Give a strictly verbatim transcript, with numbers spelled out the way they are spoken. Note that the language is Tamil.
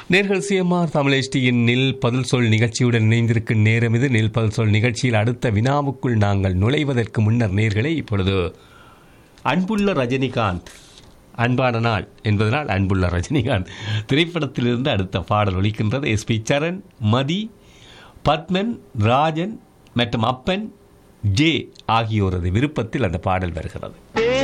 நேர்கள் சிஎம்ஆர் தமிழ் எஸ்டியின் நில் பதில் சொல் நிகழ்ச்சியுடன் இணைந்திருக்கும் நேரம் இது. நில் பதில் சொல் நிகழ்ச்சியில் அடுத்த வினாவுக்குள் நாங்கள் நுழைவதற்கு முன்னர் நேர்களை இப்பொழுது அன்புள்ள ரஜினிகாந்த், அன்பான நாள் என்பதனால் அன்புள்ள ரஜினிகாந்த் திரைப்படத்திலிருந்து அடுத்த பாடல் ஒலிக்கின்றது. எஸ் பி சரண், மதி, பத்மன், ராஜன் மற்றும் அப்பன் ஜே ஆகியோரது விருப்பத்தில் அந்த பாடல் வருகிறது.